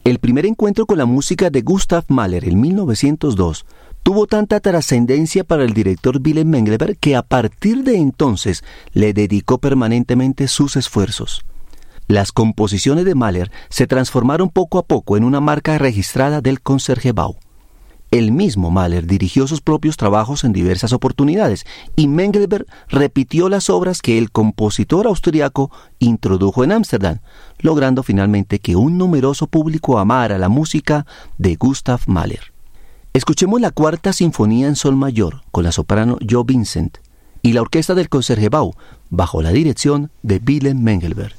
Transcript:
El primer encuentro con la música de Gustav Mahler en 1902 tuvo tanta trascendencia para el director Wilhelm Mengelberg que a partir de entonces le dedicó permanentemente sus esfuerzos. Las composiciones de Mahler se transformaron poco a poco en una marca registrada del Concertgebouw. El mismo Mahler dirigió sus propios trabajos en diversas oportunidades y Mengelberg repitió las obras que el compositor austriaco introdujo en Ámsterdam, logrando finalmente que un numeroso público amara la música de Gustav Mahler. Escuchemos la Cuarta Sinfonía en Sol Mayor con la soprano Jo Vincent y la orquesta del Concertgebouw bajo la dirección de Wilhelm Mengelberg.